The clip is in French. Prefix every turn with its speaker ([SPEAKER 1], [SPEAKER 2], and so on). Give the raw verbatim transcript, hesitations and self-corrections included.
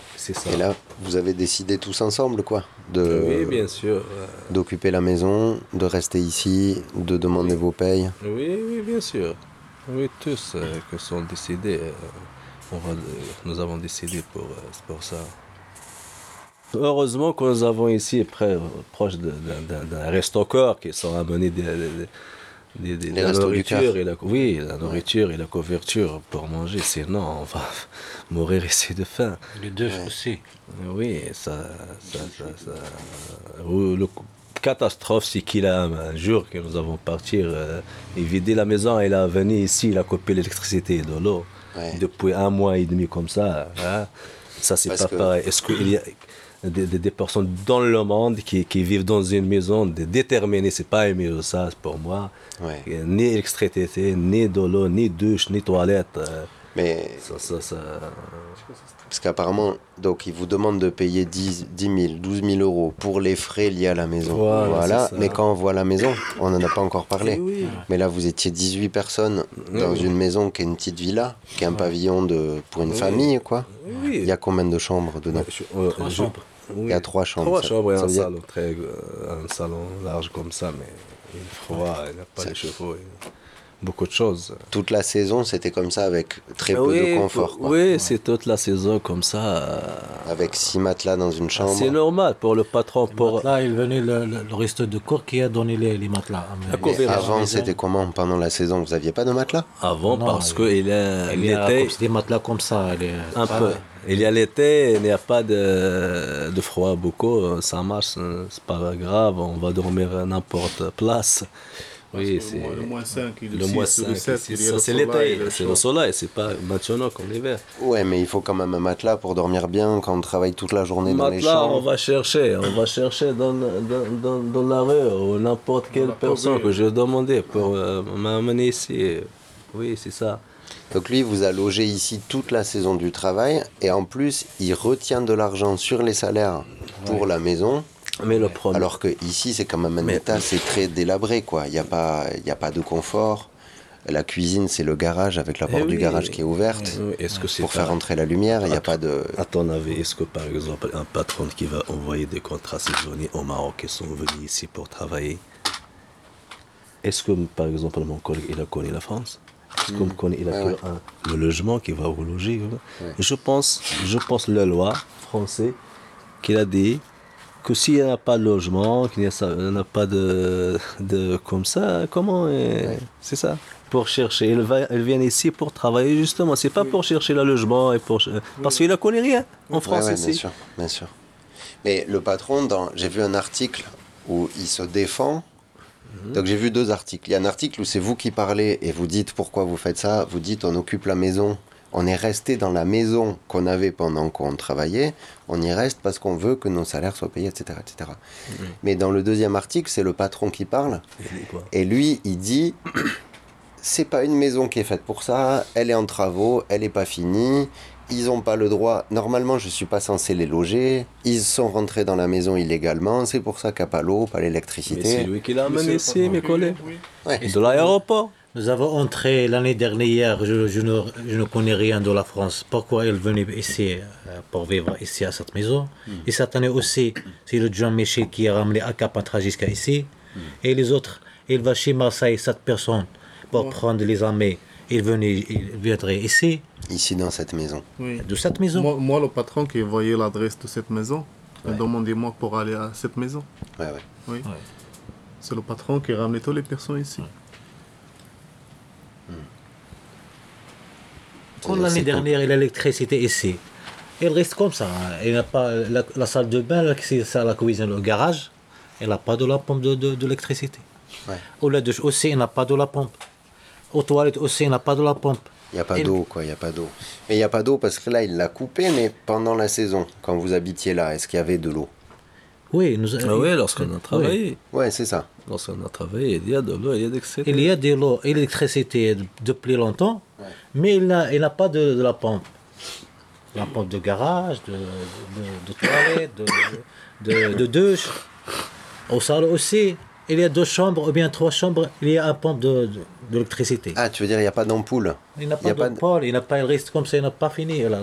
[SPEAKER 1] c'est ça.
[SPEAKER 2] Et là, vous avez décidé tous ensemble, quoi, de,
[SPEAKER 1] Oui, bien sûr. euh,
[SPEAKER 2] d'occuper la maison, de rester ici, de demander
[SPEAKER 1] Oui.
[SPEAKER 2] vos payes.
[SPEAKER 1] Oui, oui, bien sûr. Oui, tous euh, que sont décédés, euh, on va, euh, nous avons décidé pour, euh, pour ça. Heureusement que nous avons ici, près, euh, proche de- d'un, d'un- d'un resto-corps qui sont amenés des, des- des- des-
[SPEAKER 2] Les
[SPEAKER 1] la
[SPEAKER 2] restos du
[SPEAKER 1] nourriture
[SPEAKER 2] cœur.
[SPEAKER 1] et la, oui, la nourriture et la couverture pour manger. Sinon, on va mourir ici de faim.
[SPEAKER 3] Les deux
[SPEAKER 2] Ouais.
[SPEAKER 3] aussi.
[SPEAKER 1] Oui, ça, ça, ça, ça- ou le catastrophe, c'est qu'il a un jour que nous avons partir euh, et vider la maison, il a venu ici, il a coupé l'électricité et de l'eau
[SPEAKER 2] Ouais.
[SPEAKER 1] depuis un mois et demi comme ça. Hein. Ça, c'est
[SPEAKER 2] Parce
[SPEAKER 1] pas
[SPEAKER 2] que-
[SPEAKER 1] pareil. Est-ce qu'il y a des, des- des personnes dans le monde qui, qui vivent dans une maison de- déterminée, c'est pas une maison ça pour moi.
[SPEAKER 2] Ouais.
[SPEAKER 1] Ni électricité, ni de l'eau, ni douche, ni toilette. euh,
[SPEAKER 2] Mais
[SPEAKER 1] Ça, ça, ça...
[SPEAKER 2] parce qu'apparemment, donc ils vous demandent de payer dix mille, douze mille euros pour les frais liés à la maison.
[SPEAKER 1] Voilà, c'est ça.
[SPEAKER 2] Mais quand on voit la maison, on n'en a pas encore parlé.
[SPEAKER 1] Eh oui.
[SPEAKER 2] Mais là, vous étiez dix-huit personnes dans
[SPEAKER 1] Oui.
[SPEAKER 2] une maison qui est une petite villa, qui est un pavillon de, pour une
[SPEAKER 1] Oui.
[SPEAKER 2] famille, quoi.
[SPEAKER 1] Oui.
[SPEAKER 2] Il y a combien de chambres dedans?
[SPEAKER 1] Je- euh,
[SPEAKER 3] Trois
[SPEAKER 1] je-
[SPEAKER 3] chambres.
[SPEAKER 1] oui.
[SPEAKER 2] Il y a trois chambres.
[SPEAKER 1] Trois
[SPEAKER 2] ça-
[SPEAKER 1] chambres et
[SPEAKER 2] ça
[SPEAKER 1] un
[SPEAKER 2] veut dire-
[SPEAKER 1] salon, très, euh, un salon large comme ça, mais il est froid, il n'a pas
[SPEAKER 2] Ça-
[SPEAKER 1] les chevaux, il- beaucoup de choses.
[SPEAKER 2] Toute la saison, c'était comme ça, avec très
[SPEAKER 1] Ah
[SPEAKER 2] peu
[SPEAKER 1] oui,
[SPEAKER 2] de confort, quoi.
[SPEAKER 1] Oui, c'est toute la saison comme ça. euh,
[SPEAKER 2] Avec six matelas dans une chambre.
[SPEAKER 1] C'est normal pour le patron. Pour...
[SPEAKER 3] Là, il venait le, le, le resto de cour qui a donné les, les matelas. Mais-
[SPEAKER 1] La
[SPEAKER 2] Mais
[SPEAKER 1] couverture.
[SPEAKER 2] avant,
[SPEAKER 3] maison,
[SPEAKER 2] c'était comment pendant la saison? Vous aviez pas de matelas?
[SPEAKER 1] Avant,
[SPEAKER 3] Non,
[SPEAKER 1] parce
[SPEAKER 3] il-
[SPEAKER 1] qu'il y a
[SPEAKER 3] il y a
[SPEAKER 1] l'été,
[SPEAKER 3] comme- des matelas comme ça. il est-
[SPEAKER 1] un
[SPEAKER 3] ah,
[SPEAKER 1] peu.
[SPEAKER 3] ouais.
[SPEAKER 1] Il y a l'été, il n'y a pas de, de froid beaucoup, ça marche, c'est pas grave, on va dormir à n'importe place. Oui,
[SPEAKER 4] Parce que
[SPEAKER 1] c'est
[SPEAKER 4] le mois- le moins cinq, le
[SPEAKER 1] le
[SPEAKER 4] six,
[SPEAKER 1] moins
[SPEAKER 4] le
[SPEAKER 1] cinq,
[SPEAKER 4] sept,
[SPEAKER 1] c'est
[SPEAKER 4] il y a
[SPEAKER 1] ça,
[SPEAKER 4] le
[SPEAKER 1] c'est
[SPEAKER 4] soleil,
[SPEAKER 1] l'été,
[SPEAKER 4] le
[SPEAKER 1] c'est
[SPEAKER 4] chaud.
[SPEAKER 1] le soleil, c'est pas maintenant comme l'hiver.
[SPEAKER 2] Ouais, mais il faut quand même un matelas pour dormir bien quand on travaille toute la journée dans les
[SPEAKER 1] Matelas, on
[SPEAKER 2] chambres.
[SPEAKER 1] va chercher, on va chercher dans, dans, dans, dans la rue ou n'importe quelle
[SPEAKER 4] la
[SPEAKER 1] personne
[SPEAKER 4] trouver.
[SPEAKER 1] que je demandais pour euh, m'amener ici. Oui, c'est ça.
[SPEAKER 2] Donc lui, il vous a logé ici toute la saison du travail et en plus, il retient de l'argent sur les salaires pour la maison.
[SPEAKER 1] Mais le problème.
[SPEAKER 2] Alors que ici, c'est quand même un
[SPEAKER 1] Mais-
[SPEAKER 2] état, c'est très délabré, quoi. Il n'y a pas, il y a pas de confort. La cuisine, c'est le garage avec la
[SPEAKER 1] Eh
[SPEAKER 2] porte du
[SPEAKER 1] oui.
[SPEAKER 2] garage qui est ouverte
[SPEAKER 1] Oui, est-ce que c'est
[SPEAKER 2] pour
[SPEAKER 1] pas-
[SPEAKER 2] faire entrer la lumière. Il n'y a
[SPEAKER 1] Attends.
[SPEAKER 2] pas de.
[SPEAKER 1] À ton avis, est-ce que par exemple un patron qui va envoyer des contrats saisonniers au Maroc qui sont venus ici pour travailler, est-ce que par exemple mon collègue il a connu la France? Est-ce qu'on connaît il a
[SPEAKER 2] Ouais,
[SPEAKER 1] que un- le logement qui va vous loger? Voilà. Je pense, je pense la loi française qu'il a dit que s'il n'y a pas de logement, qu'il n'y a, ça- il n'y a pas de, de comme ça, comment euh, c'est ça? Pour chercher, ils, va, ils viennent ici pour travailler justement. C'est pas pour chercher le logement et pour parce qu'il ne connaît rien en
[SPEAKER 2] Ouais,
[SPEAKER 1] France
[SPEAKER 2] ouais,
[SPEAKER 1] ici.
[SPEAKER 2] bien sûr, bien sûr. Mais le patron, dans... j'ai vu un article où il se défend. Donc j'ai vu deux articles. Il y a un article où c'est vous qui parlez et vous dites pourquoi vous faites ça. Vous dites on occupe la maison. On est resté dans la maison qu'on avait pendant qu'on travaillait. On y reste parce qu'on veut que nos salaires soient payés, et cetera, et cetera. Mais dans le deuxième article, c'est le patron qui parle.
[SPEAKER 1] Il dit quoi?
[SPEAKER 2] Et lui, il dit c'est pas une maison qui est faite pour ça. Elle est en travaux, elle est pas finie. Ils n'ont pas le droit. Normalement, je suis pas censé les loger. Ils sont rentrés dans la maison illégalement. C'est pour ça qu'il n'y a pas l'eau, pas
[SPEAKER 1] Mais c'est
[SPEAKER 2] l'électricité.
[SPEAKER 1] lui qui l'a
[SPEAKER 4] Mais
[SPEAKER 1] amené
[SPEAKER 4] c'est
[SPEAKER 1] ici,
[SPEAKER 4] pas
[SPEAKER 1] mes
[SPEAKER 4] compris,
[SPEAKER 1] collègues.
[SPEAKER 4] oui.
[SPEAKER 2] Ouais.
[SPEAKER 1] De l'aéroport.
[SPEAKER 3] Nous avons entré l'année dernière, je, je, ne, je ne connais rien de la France. Pourquoi il venait ici euh, pour vivre ici à cette maison? Et cette année aussi, c'est le John Michel qui a ramené à Carpentras jusqu'à ici. Et les autres, il va chez Marseille, cette personne, pour prendre les armées. Il venait, il viendrait ici,
[SPEAKER 2] Ici, dans cette maison.
[SPEAKER 4] Oui.
[SPEAKER 3] de cette maison.
[SPEAKER 4] Moi, moi, le patron qui voyait l'adresse de cette maison, il demandait moi pour aller à cette maison.
[SPEAKER 2] Ouais, ouais.
[SPEAKER 4] Oui.
[SPEAKER 3] Ouais.
[SPEAKER 4] C'est le patron qui ramenait toutes les personnes ici.
[SPEAKER 3] Quand
[SPEAKER 2] C'est-
[SPEAKER 3] l'année
[SPEAKER 2] c'est
[SPEAKER 3] dernière, il a l'électricité ici. Il reste comme ça. hein. Il n'a pas la, la salle de bain, là, c'est ça, la cuisine, le garage. Il n'a pas de la pompe de, de, de l'électricité.
[SPEAKER 2] Ouais.
[SPEAKER 3] Au la douche aussi, il n'a pas de la pompe. Aux toilettes aussi, il n'a pas de la pompe.
[SPEAKER 2] Il n'y a pas
[SPEAKER 3] Et-
[SPEAKER 2] d'eau, quoi. Il n'y a pas d'eau. Mais il n'y a pas d'eau parce que là, il l'a coupé, mais pendant la saison, quand vous habitiez là, est-ce qu'il y avait de l'eau?
[SPEAKER 3] Oui, nous,
[SPEAKER 1] Ah oui, lorsqu'on a travaillé.
[SPEAKER 2] Ouais, c'est ça.
[SPEAKER 1] Lorsqu'on a travaillé, il y a de l'eau, il y a de l'électricité.
[SPEAKER 3] Il y a de l'eau et l'électricité depuis longtemps, mais il n'a il n'a pas de, de la pompe. La pompe de garage, de, de, de toilette, de, de, de douche. Au salon aussi, il y a deux chambres ou bien trois chambres, il y a une pompe de, de, d'électricité.
[SPEAKER 2] Ah, tu veux dire, il n'y a pas d'ampoule?
[SPEAKER 3] Il n'a
[SPEAKER 2] il y a
[SPEAKER 3] pas
[SPEAKER 2] pas
[SPEAKER 3] de
[SPEAKER 2] de-
[SPEAKER 3] pôle, il n'a pas, il reste comme ça, il n'a pas fini la,